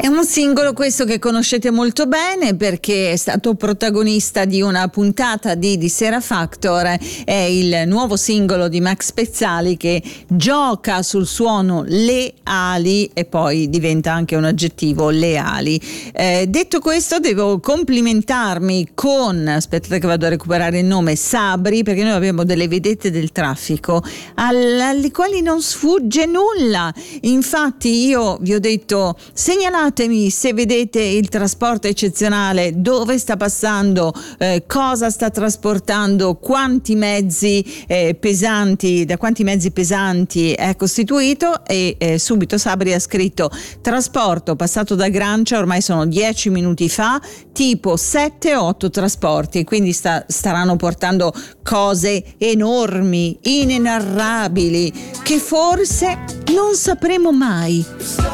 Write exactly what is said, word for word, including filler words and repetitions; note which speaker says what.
Speaker 1: un singolo questo che conoscete molto bene perché è stato protagonista di una puntata di Di Sera Factor. È il nuovo singolo di Max Pezzali che gioca sul suono le ali e poi diventa anche un aggettivo, le ali. Eh, detto questo, devo complimentarmi con, aspettate che vado a recuperare il nome, Sabri, perché noi abbiamo delle vedette del traffico alle, alle quali non sfugge nulla. Infatti io vi ho detto: segnalatemi se vedete il trasporto eccezionale, dove sta passando, eh, cosa sta trasportando, quanti mezzi eh, pesanti, da quanti mezzi pesanti è costituito, e eh, subito Sabri ha scritto: trasporto passato da Grancia, ormai sono dieci minuti fa, tipo sette otto trasporti, quindi sta, staranno portando cose enormi, inenarrabili, che forse non sapremo mai.